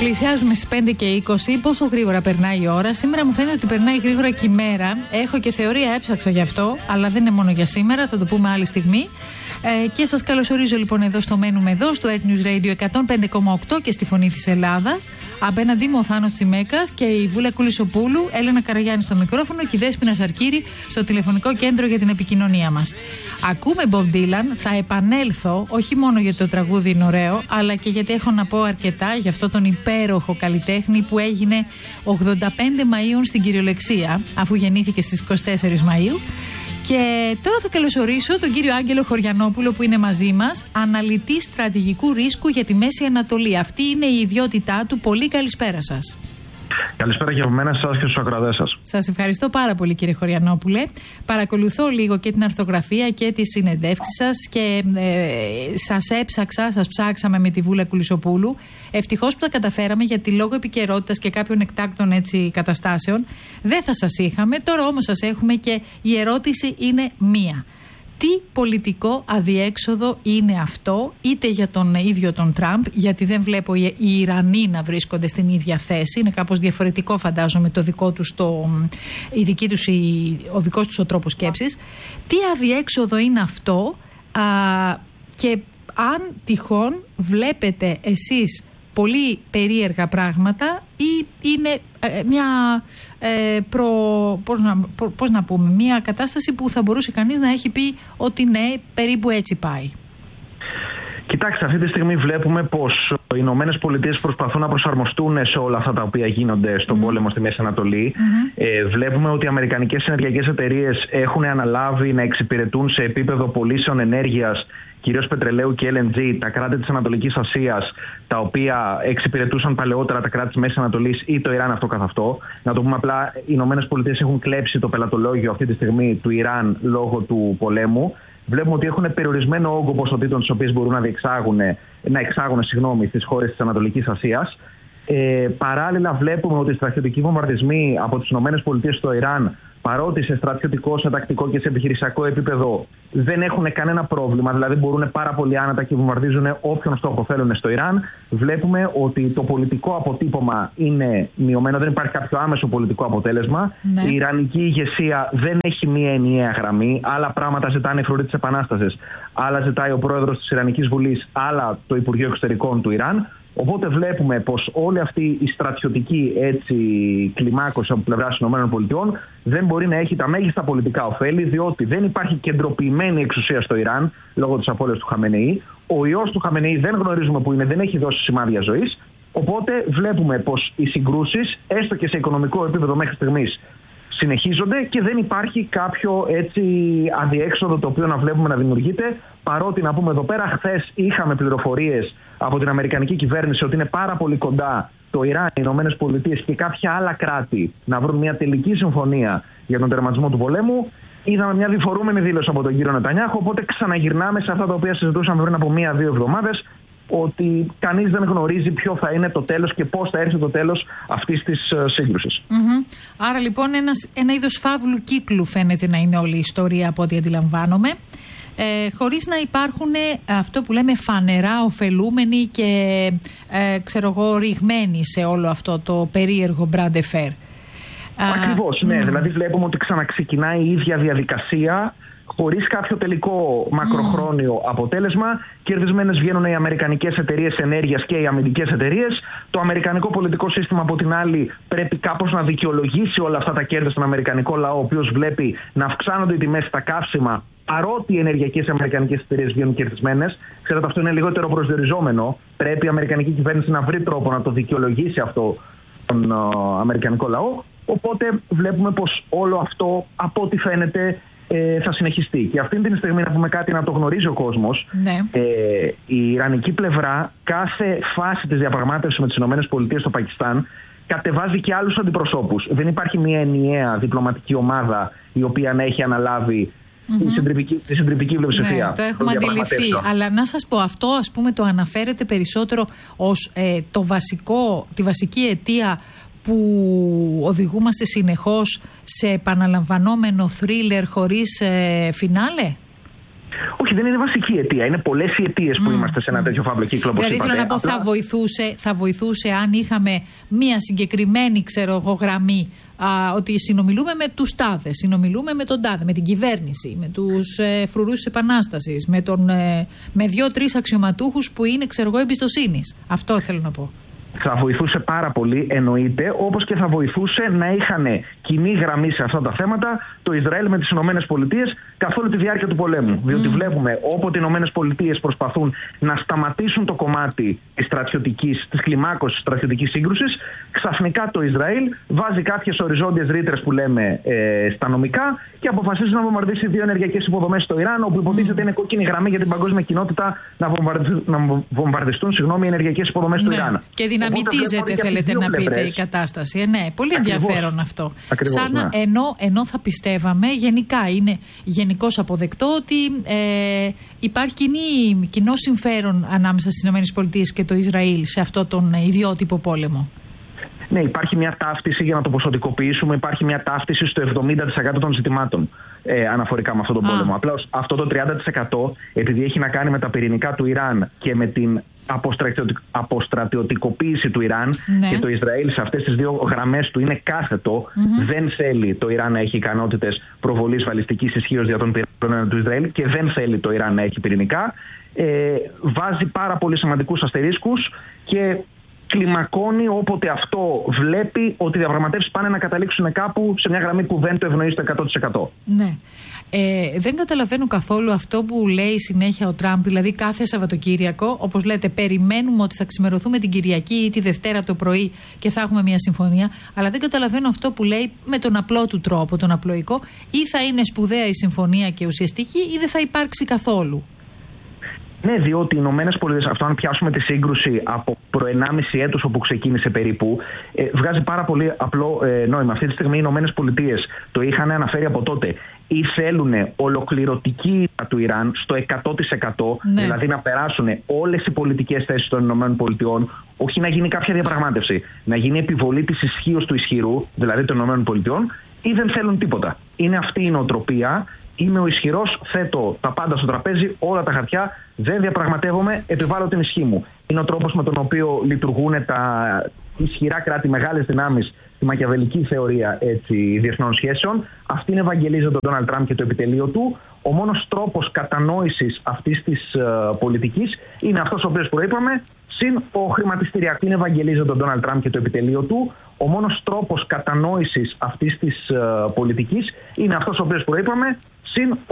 Πλησιάζουμε στις 5 και 20. Πόσο γρήγορα περνάει η ώρα. Σήμερα μου φαίνεται ότι περνάει γρήγορα και η μέρα. Έχω και θεωρία, έψαξα γι' αυτό, αλλά δεν είναι μόνο για σήμερα, θα το πούμε άλλη στιγμή. Και σας καλωσορίζω λοιπόν εδώ στο Μένουμε Εδώ, στο Earth News Radio 105,8 και στη Φωνή της Ελλάδας. Απέναντί μου ο Θάνος Τσιμέκας και η Βούλα Κουλισοπούλου, Έλενα Καραγιάννη στο μικρόφωνο και η Δέσποινα Σαρκύρη στο τηλεφωνικό κέντρο για την επικοινωνία μας. Ακούμε Bob Dylan, θα επανέλθω όχι μόνο γιατί το τραγούδι είναι ωραίο, αλλά και γιατί έχω να πω αρκετά για αυτό τον υπέροχο καλλιτέχνη που έγινε 85 Μαΐου στην κυριολεξία, αφού γεννήθηκε στις 24 Μαΐου. Και τώρα θα καλωσορίσω τον κύριο Άγγελο Χωριανόπουλο που είναι μαζί μας, αναλυτής στρατηγικού ρίσκου για τη Μέση Ανατολή. Αυτή είναι η ιδιότητά του. Πολύ καλησπέρα σας. Καλησπέρα και από μένα σας και στους ακροατές σας. Σας ευχαριστώ πάρα πολύ κύριε Χωριανόπουλε. Παρακολουθώ λίγο και την αρθογραφία και τις συνεντεύξεις σας και σας ψάξαμε με τη Βούλα Κουλισοπούλου. Ευτυχώς που τα καταφέραμε, γιατί λόγω επικαιρότητας και κάποιων εκτάκτων έτσι καταστάσεων δεν θα σας είχαμε. Τώρα όμως σας έχουμε και η ερώτηση είναι μία. Τι πολιτικό αδιέξοδο είναι αυτό, είτε για τον ίδιο τον Τραμπ, γιατί δεν βλέπω οι Ιρανοί να βρίσκονται στην ίδια θέση, είναι κάπως διαφορετικό φαντάζομαι το δικό τους ο δικός τους ο τρόπος σκέψης. Τι αδιέξοδο είναι αυτό και αν τυχόν βλέπετε εσείς πολύ περίεργα πράγματα ή είναι μια κατάσταση που θα μπορούσε κανείς να έχει πει ότι ναι, περίπου έτσι πάει. Κοιτάξτε, αυτή τη στιγμή βλέπουμε πως οι Ηνωμένες Πολιτείες προσπαθούν να προσαρμοστούν σε όλα αυτά τα οποία γίνονται στον πόλεμο στη Μέση Ανατολή. Βλέπουμε ότι οι αμερικανικές ενεργειακές εταιρείες έχουν αναλάβει να εξυπηρετούν σε επίπεδο πωλήσεων ενέργειας, κυρίως πετρελαίου και LNG, τα κράτη της Ανατολικής Ασίας, τα οποία εξυπηρετούσαν παλαιότερα τα κράτη της Μέσης Ανατολής ή το Ιράν αυτό καθ' αυτό. Να το πούμε απλά, οι Ηνωμένες Πολιτείες έχουν κλέψει το πελατολόγιο αυτή τη στιγμή του Ιράν λόγω του πολέμου. Βλέπουμε ότι έχουν περιορισμένο όγκο ποσοτήτων τις οποίες μπορούν να εξάγουν στις χώρες της Ανατολικής Ασίας. Παράλληλα, βλέπουμε ότι οι στρατιωτικοί βομβαρδισμοί από τις ΗΠΑ στο Ιράν, παρότι σε στρατιωτικό, σε τακτικό και σε επιχειρησιακό επίπεδο δεν έχουν κανένα πρόβλημα, δηλαδή μπορούν πάρα πολύ άνετα και βομβαρδίζουν όποιον στόχο θέλουν στο Ιράν, βλέπουμε ότι το πολιτικό αποτύπωμα είναι μειωμένο, δεν υπάρχει κάποιο άμεσο πολιτικό αποτέλεσμα. Ναι. Η Ιρανική ηγεσία δεν έχει μία ενιαία γραμμή. Άλλα πράγματα ζητάνε η φρουρή της Επανάστασης, άλλα ζητάει ο πρόεδρος της Ιρανικής Βουλής, άλλα το Υπουργείο Εξωτερικών του Ιράν. Οπότε βλέπουμε πως όλη αυτή η στρατιωτική κλιμάκωση από πλευράς των ΗΠΑ δεν μπορεί να έχει τα μέγιστα πολιτικά ωφέλη, διότι δεν υπάρχει κεντροποιημένη εξουσία στο Ιράν λόγω της απώλειας του Χαμενεή. Ο ιός του Χαμενεή δεν γνωρίζουμε που είναι, δεν έχει δώσει σημάδια ζωής. Οπότε βλέπουμε πως οι συγκρούσεις, έστω και σε οικονομικό επίπεδο μέχρι στιγμής, συνεχίζονται και δεν υπάρχει κάποιο αδιέξοδο το οποίο να βλέπουμε να δημιουργείται. Παρότι να πούμε εδώ πέρα, χθες είχαμε πληροφορίες από την Αμερικανική κυβέρνηση ότι είναι πάρα πολύ κοντά το Ιράν, οι Ηνωμένες Πολιτείες και κάποια άλλα κράτη να βρουν μια τελική συμφωνία για τον τερματισμό του πολέμου. Είδαμε μια διφορούμενη δήλωση από τον κύριο Νετανιάχου, οπότε ξαναγυρνάμε σε αυτά τα οποία συζητούσαμε πριν από 1-2 εβδομάδες, ότι κανείς δεν γνωρίζει ποιο θα είναι το τέλος και πώς θα έρθει το τέλος αυτής της σύγκρουσης. Άρα λοιπόν ένα είδος φαύλου κύκλου φαίνεται να είναι όλη η ιστορία από ό,τι αντιλαμβάνομαι, χωρίς να υπάρχουν αυτό που λέμε φανερά ωφελούμενοι και ρηγμένοι σε όλο αυτό το περίεργο bras de fer. Ακριβώς, ναι. Δηλαδή βλέπουμε ότι ξαναξεκινάει η ίδια διαδικασία χωρίς κάποιο τελικό μακροχρόνιο αποτέλεσμα. Κερδισμένες βγαίνουν οι αμερικανικές εταιρείες ενέργειας και οι αμυντικές εταιρείες. Το αμερικανικό πολιτικό σύστημα, από την άλλη, πρέπει κάπως να δικαιολογήσει όλα αυτά τα κέρδη στον αμερικανικό λαό, ο οποίος βλέπει να αυξάνονται οι τιμές στα καύσιμα, παρότι οι ενεργειακές αμερικανικές εταιρείες βγαίνουν κερδισμένες. Ξέρετε, αυτό είναι λιγότερο προσδιοριζόμενο. Πρέπει η αμερικανική κυβέρνηση να βρει τρόπο να το δικαιολογήσει αυτό τον αμερικανικό λαό. Οπότε βλέπουμε πως όλο αυτό, από ό,τι φαίνεται, θα συνεχιστεί. Και αυτή την στιγμή, να πούμε κάτι, να το γνωρίζει ο κόσμος. Ναι. Η Ιρανική πλευρά, κάθε φάση της διαπραγμάτευσης με τις ΗΠΑ στο Πακιστάν, κατεβάζει και άλλους αντιπροσώπους. Δεν υπάρχει μια ενιαία διπλωματική ομάδα η οποία να έχει αναλάβει τη συντριπτική πλειοψηφία. Ναι, το έχουμε αντιληφθεί. Αλλά να σας πω, αυτό ας πούμε το αναφέρεται περισσότερο ως τη βασική αιτία που οδηγούμαστε συνεχώς σε επαναλαμβανόμενο θρίλερ χωρίς φινάλε. Όχι, δεν είναι βασική αιτία. Είναι πολλές οι αιτίες που είμαστε σε ένα τέτοιο φαύλο κύκλο, όπως είπατε. Δηλαδή, θέλω να πω, θα βοηθούσε αν είχαμε μία συγκεκριμένη, γραμμή. Ότι συνομιλούμε με τους τάδε, συνομιλούμε με τον τάδε, με την κυβέρνηση, με τους φρουρούς της Επανάστασης, με 2-3 αξιωματούχους που είναι, εμπιστοσύνης. Αυτό θέλω να πω. Θα βοηθούσε πάρα πολύ, εννοείται, όπως και θα βοηθούσε να είχαν κοινή γραμμή σε αυτά τα θέματα το Ισραήλ με τις Ηνωμένες Πολιτείες καθ' όλη τη διάρκεια του πολέμου. Διότι βλέπουμε όποτε οι Ηνωμένες Πολιτείες προσπαθούν να σταματήσουν το κομμάτι της κλιμάκωσης στρατιωτικής σύγκρουσης, ξαφνικά το Ισραήλ βάζει κάποιες οριζόντιες ρήτρες που λέμε στα νομικά και αποφασίζει να βομβαρδίσει 2 ενεργειακές υποδομές στο Ιράν, όπου υποτίθεται είναι κόκκινη γραμμή για την παγκόσμια κοινότητα να βομβαρδιστούν οι ενεργειακές υποδομές του Ιράν. Δυναμητίζεται, θέλετε να πείτε, η κατάσταση. Ναι, πολύ ενδιαφέρον αυτό. Ακριβώς, ναι. Ενώ θα πιστεύαμε, γενικά είναι γενικώς αποδεκτό ότι υπάρχει κοινό συμφέρον ανάμεσα στις ΗΠΑ και το Ισραήλ σε αυτό τον ιδιότυπο πόλεμο. Ναι, υπάρχει μια ταύτιση, για να το ποσοτικοποιήσουμε, υπάρχει μια ταύτιση στο 70% των ζητημάτων αναφορικά με αυτόν τον πόλεμο. Απλώς αυτό το 30%, επειδή έχει να κάνει με τα πυρηνικά του Ιράν και με την αποστρατιωτικοποίηση του Ιράν, και το Ισραήλ σε αυτές τις 2 γραμμές του είναι κάθετο, δεν θέλει το Ιράν να έχει ικανότητες προβολής βαλιστικής ισχύως για τον πυρηνικό του Ισραήλ και δεν θέλει το Ιράν να έχει πυρηνικά, βάζει πάρα πολύ σημαντικούς αστερίσκους και κλιμακώνει όποτε αυτό βλέπει ότι οι διαπραγματεύσεις πάνε να καταλήξουν κάπου σε μια γραμμή που δεν το ευνοεί στο 100%. Ναι. Δεν καταλαβαίνω καθόλου αυτό που λέει συνέχεια ο Τραμπ, δηλαδή κάθε Σαββατοκύριακο, όπως λέτε, περιμένουμε ότι θα ξημερωθούμε την Κυριακή ή τη Δευτέρα το πρωί και θα έχουμε μια συμφωνία, αλλά δεν καταλαβαίνω αυτό που λέει με τον απλό του τρόπο, τον απλοϊκό, ή θα είναι σπουδαία η συμφωνία και ουσιαστική ή δεν θα υπάρξει καθόλου. Ναι, διότι οι Ηνωμένες Πολιτείες, αυτό αν πιάσουμε τη σύγκρουση από προ 1,5 έτους όπου ξεκίνησε περίπου, βγάζει πάρα πολύ απλό νόημα. Αυτή τη στιγμή οι Ηνωμένες Πολιτείες το είχαν αναφέρει από τότε. Ή θέλουν ολοκληρωτική ήττα του Ιράν στο 100%, δηλαδή να περάσουν όλες οι πολιτικές θέσεις των Ηνωμένων Πολιτειών, όχι να γίνει κάποια διαπραγμάτευση, να γίνει επιβολή της ισχύως του ισχυρού, δηλαδή των Ηνωμένων Πολιτειών, ή δεν θέλουν τίποτα. Είναι αυτή η νοοτροπία. Είμαι ο ισχυρός, θέτω τα πάντα στο τραπέζι, όλα τα χαρτιά, δεν διαπραγματεύομαι, επιβάλλω την ισχύ μου. Είναι ο τρόπος με τον οποίο λειτουργούν τα ισχυρά κράτη, μεγάλες δυνάμεις, στη μακιαβελική θεωρία διεθνών σχέσεων. Αυτήν ευαγγελίζει τον Ντόναλντ Τραμπ και το επιτελείο του. Ο μόνος τρόπος κατανόησης αυτής της πολιτικής είναι αυτός ο οποίος προείπαμε, συν ο χρηματιστηριακός. Αυτήν ευαγγελίζει τον Ντόναλντ Τραμπ και το επιτελείο του. Ο μόνος τρόπος κατανόησης αυτής της πολιτικής είναι αυτός ο οποίος προείπαμε, συν